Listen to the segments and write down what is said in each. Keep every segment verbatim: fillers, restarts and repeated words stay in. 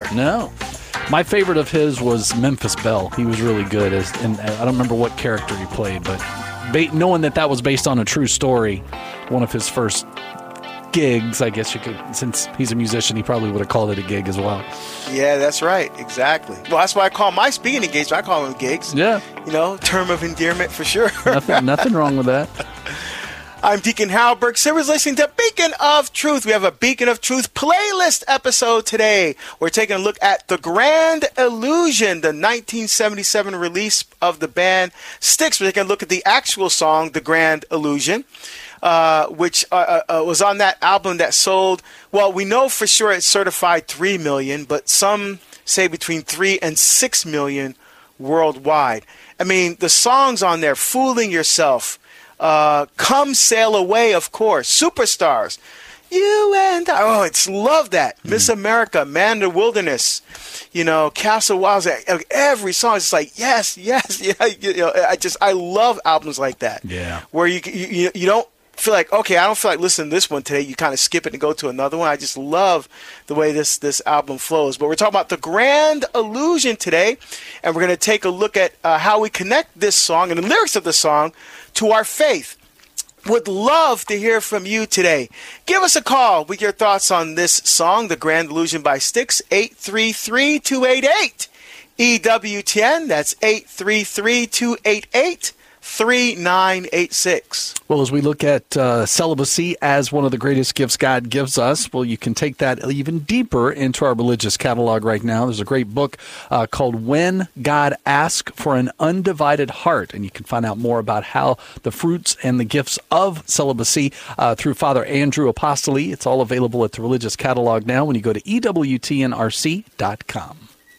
No. My favorite of his was Memphis Belle. He was really good, as, and I don't remember what character he played, but ba- knowing that that was based on a true story, one of his first gigs, I guess you could, since he's a musician, he probably would have called it a gig as well. Yeah, that's right. Exactly. Well, that's why I call my speaking engagement, I call them gigs. Yeah. You know, term of endearment for sure. nothing, nothing wrong with that. I'm Deacon Harold Burke Sivers, listening to Beacon of Truth. We have a Beacon of Truth playlist episode today. We're taking a look at The Grand Illusion, the nineteen seventy-seven release of the band Styx. We're taking a look at the actual song, The Grand Illusion, uh, which uh, uh, was on that album that sold, well, we know for sure it's certified three million, but some say between three and six million worldwide. I mean, the songs on there, Fooling Yourself, Uh, Come Sail Away, of course, Superstars, You and I, oh, it's love that. Mm. Miss America, Man in the Wilderness, you know, Castle Wilds, every song is like, yes, yes, yeah, you know, I just, I love albums like that. Yeah. Where you, you, you don't feel like, okay, I don't feel like listening to this one today. You kind of skip it and go to another one. I just love the way this, this album flows. But we're talking about The Grand Illusion today, and we're going to take a look at uh, how we connect this song and the lyrics of the song to our faith. Would love to hear from you today. Give us a call with your thoughts on this song, The Grand Illusion by Styx, eight three three, two eight eight, E W T N. That's eight three three, two eight eight, three nine eight six. Well, as we look at uh, celibacy as one of the greatest gifts God gives us, well, you can take that even deeper into our religious catalog right now. There's a great book uh, called When God Asks for an Undivided Heart, and you can find out more about how the fruits and the gifts of celibacy uh, through Father Andrew Apostoli. It's all available at the religious catalog now when you go to E W T N R C dot com.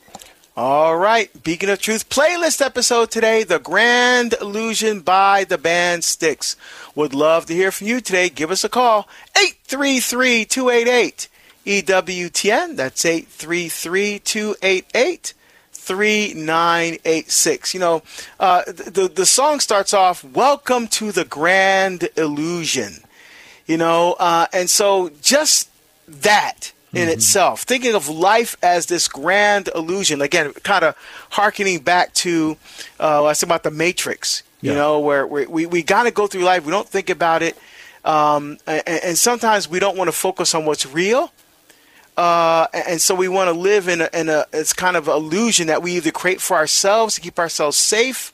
All right, Beacon of Truth playlist episode today, The Grand Illusion by the band Styx. Would love to hear from you today. Give us a call, eight three three, two eight eight, E W T N. That's eight three three, two eight eight, three nine eight six. You know, uh, the, the song starts off, Welcome to the Grand Illusion. You know, uh, and so just that in mm-hmm. itself, thinking of life as this grand illusion, again, kind of hearkening back to uh, I said about the Matrix, you yeah. know, where, where we, we got to go through life. We don't think about it. Um, and, and sometimes we don't want to focus on what's real. Uh, and so we want to live in a, in a, it's kind of illusion that we either create for ourselves to keep ourselves safe,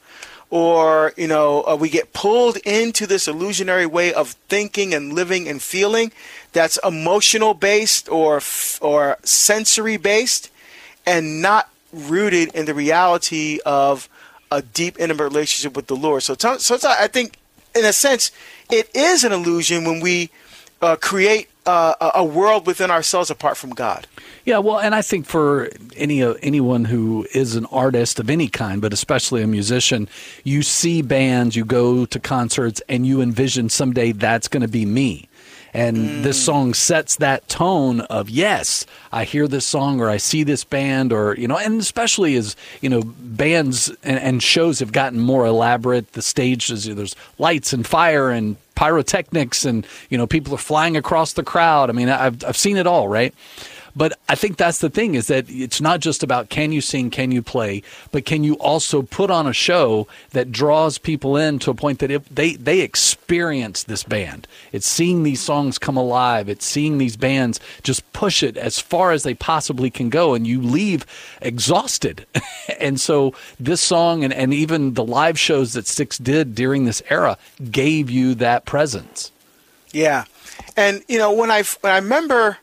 or, you know, uh, we get pulled into this illusionary way of thinking and living and feeling that's emotional based or or sensory based and not rooted in the reality of a deep, intimate relationship with the Lord. So, so, so I think, in a sense, it is an illusion when we uh, create uh, a world within ourselves apart from God. Yeah, well, and I think for any uh, anyone who is an artist of any kind, but especially a musician, you see bands, you go to concerts, and you envision someday that's going to be me. And mm. this song sets that tone of, yes, I hear this song or I see this band, or, you know, and especially as, you know, bands and, and shows have gotten more elaborate. The stages, there's lights and fire and pyrotechnics and, you know, people are flying across the crowd. I mean, I've I've seen it all, right? But I think that's the thing, is that it's not just about can you sing, can you play, but can you also put on a show that draws people in to a point that if they, they experience this band. It's seeing these songs come alive. It's seeing these bands just push it as far as they possibly can go, and you leave exhausted. And so this song and, and even the live shows that Styx did during this era gave you that presence. Yeah. And, you know, when I, when I remember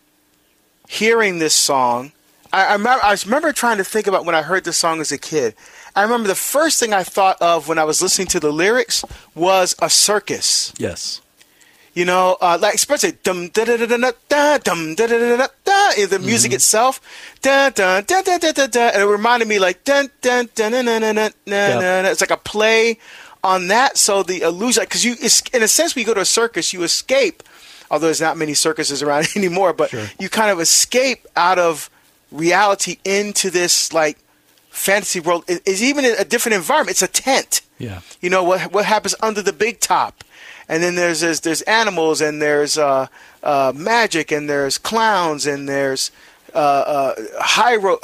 hearing this song, I, I, remember, I remember trying to think about when I heard this song as a kid. I remember the first thing I thought of when I was listening to the lyrics was a circus. Yes. You know, uh, like especially dum da da da da da dum da da da da da, the music mm-hmm. itself, da da da da da da da, and it reminded me like dun dun dun dun dun dun dun dun. It's like a play on that. So the illusion, because you, in a sense, when you go to a circus, you escape. Although there's not many circuses around anymore, but sure. you kind of escape out of reality into this like fantasy world. It, it's even a different environment. It's a tent. Yeah. You know what what happens under the big top, and then there's there's, there's animals, and there's uh, uh, magic, and there's clowns, and there's uh, uh, high ro-